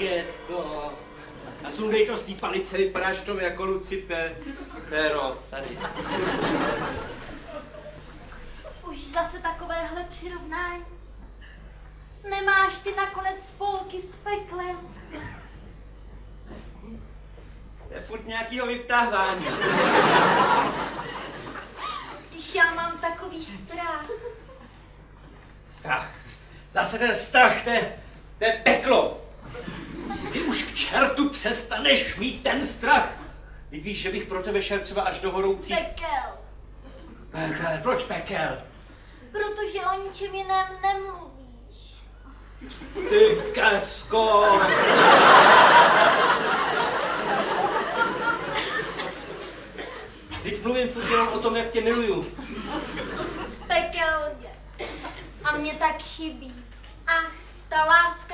Markétko. A sundej to z té palice, vypadáš v tom jako Lucifer. Péro, tady. Už zase takovéhle přirovnání. Nemáš ty nakonec spolky s peklem. To je furt nějakýho vyptávání. Když já mám takový strach. Strach. Zase ten strach, to je peklo. Ty už k čertu přestaneš mít ten strach. Ty víš, že bych pro tebe šel třeba až do horoucí... Pekel. Pekel, proč pekel? Protože o ničem jiném nemluvíš. Ty kecko. Teď mluvím furt jenom o tom, jak tě miluju. Pekelně. A mě tak chybí. Ach, ta láska